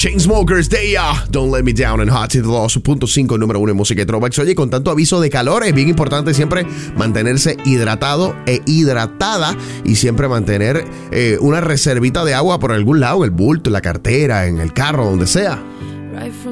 Chainsmokers, they Don't Let Me Down en Hot 2.5, número 1 en música y throwbacks. Oye, con tanto aviso de calor es bien importante siempre mantenerse hidratado e hidratada y siempre mantener una reservita de agua por algún lado, el bulto, en la cartera, en el carro, donde sea.